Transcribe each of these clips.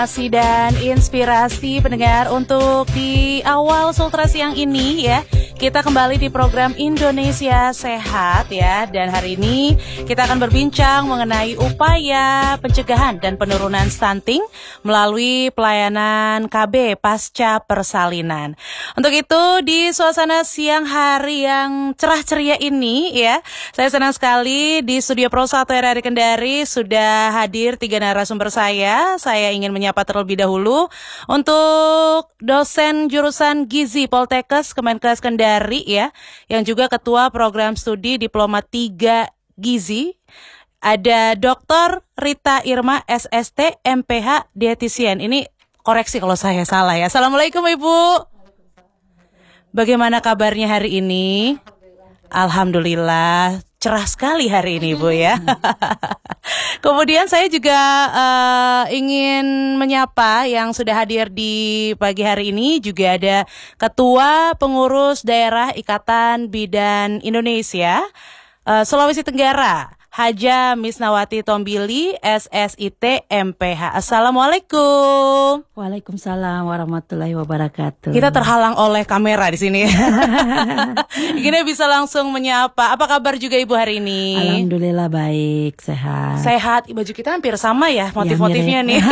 Dan inspirasi pendengar untuk di awal Sultra siang ini ya, kita kembali di program Indonesia Sehat ya. Dan hari ini kita akan berbincang mengenai upaya pencegahan dan penurunan stunting melalui pelayanan KB pasca persalinan. Untuk itu di suasana siang hari yang cerah ceria ini ya, saya senang sekali di studio Pro 1 RRI Kendari sudah hadir 3 narasumber saya. Saya ingin menyapa terlebih dahulu untuk dosen jurusan Gizi Poltekkes Kemenkes Kendari ya, yang juga ketua program studi Diploma 3 Gizi. Ada Dr. Rita Irma SST MPH Dietitian. Ini koreksi kalau saya salah ya. Assalamualaikum Ibu. Bagaimana kabarnya hari ini? Alhamdulillah, cerah sekali hari ini Bu ya. Kemudian saya juga ingin menyapa yang sudah hadir di pagi hari ini. Juga ada Ketua Pengurus Daerah Ikatan Bidan Indonesia Sulawesi Tenggara, Haja Misnawati Tombili SSIT MPH. Assalamualaikum. Waalaikumsalam warahmatullahi wabarakatuh. Kita terhalang oleh kamera di sini. Gini bisa langsung menyapa. Apa kabar juga Ibu hari ini? Alhamdulillah baik, sehat. Sehat. Baju kita hampir sama ya motif-motifnya nih.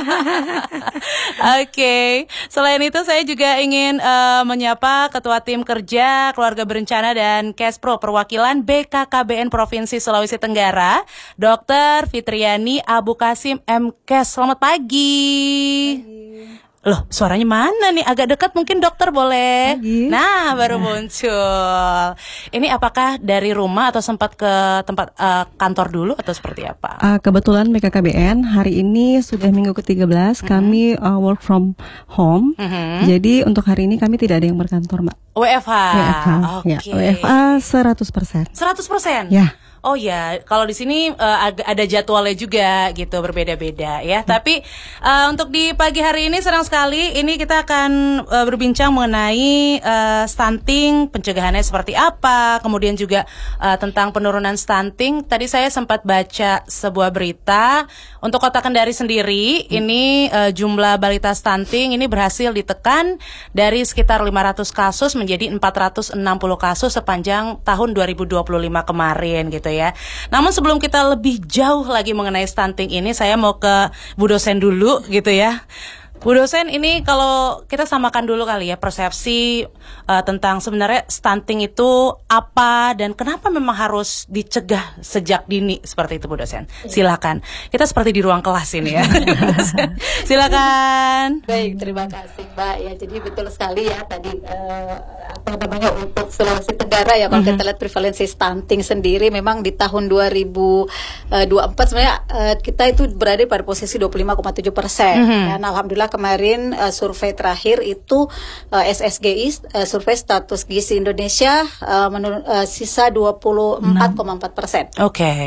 Oke. Selain itu saya juga ingin menyapa Ketua Tim Kerja Keluarga Berencana dan Kespro Perwakilan BKKBN Provinsi Sulawesi Tenggara, Dr. Fitriani Abu Kasim MKes. Selamat pagi. Loh, suaranya mana nih? Agak dekat mungkin dokter boleh. Pagi. Nah, baru muncul. Ini apakah dari rumah atau sempat ke tempat kantor dulu atau seperti apa? Kebetulan BKKBN hari ini sudah minggu ke-13, kami work from home. Jadi untuk hari ini kami tidak ada yang berkantor, Mbak. WFH. Ya, WFH 100%. 100%? Ya. Oh ya, kalau di sini ada jadwalnya juga gitu, berbeda-beda ya. Tapi untuk di pagi hari ini senang sekali. Ini kita akan berbincang mengenai stunting, pencegahannya seperti apa, kemudian juga tentang penurunan stunting. Tadi saya sempat baca sebuah berita untuk Kota Kendari sendiri. Ini jumlah balita stunting ini berhasil ditekan dari sekitar 500 kasus menjadi 460 kasus sepanjang tahun 2025 kemarin gitu ya. Namun sebelum kita lebih jauh lagi mengenai stunting ini, saya mau ke Bu dosen dulu gitu ya. Bu dosen, ini kalau kita samakan dulu kali ya persepsi tentang sebenarnya stunting itu apa dan kenapa memang harus dicegah sejak dini seperti itu Bu dosen. Silakan. Kita seperti di ruang kelas ini ya. Silakan. Baik, terima kasih Mbak. Ya, jadi betul sekali ya tadi untuk Sulawesi Tenggara ya, kalau kita lihat prevalensi stunting sendiri memang di tahun 2024 sebenarnya kita itu berada pada posisi 25,7%. Dan alhamdulillah kemarin survei terakhir itu SSGI, survei status gizi Indonesia, sisa 24,4%. Oke.